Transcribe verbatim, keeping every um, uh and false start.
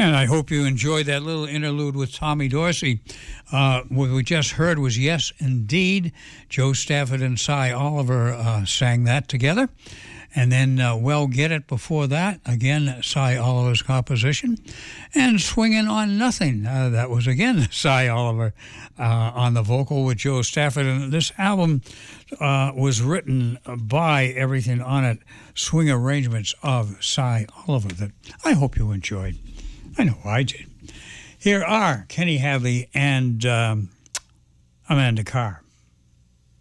And I hope you enjoyed that little interlude with Tommy Dorsey. Uh, what we just heard was Yes, Indeed. Joe Stafford and Cy Oliver uh, sang that together. And then uh, Well Get It before that, again, Cy Oliver's composition. And Swinging on Nothing, uh, that was again Cy Oliver uh, on the vocal with Joe Stafford. And this album uh, was written by Everything on It, swing arrangements of Cy Oliver that I hope you enjoyed. I know I did. Here are Kenny Hadley and um, Amanda Carr.